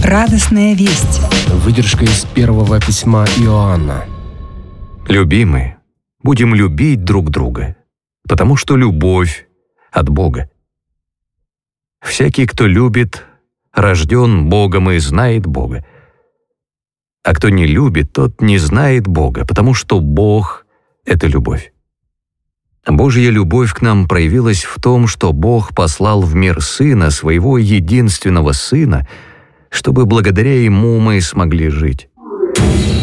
Радостная весть. Выдержка из первого письма Иоанна. Любимые, будем любить друг друга, потому что любовь от Бога. Всякий, кто любит, рожден Богом и знает Бога. А кто не любит, тот не знает Бога, потому что Бог — это любовь. Божья любовь к нам проявилась в том, что Бог послал в мир Сына, Своего единственного Сына, чтобы благодаря Ему мы смогли жить.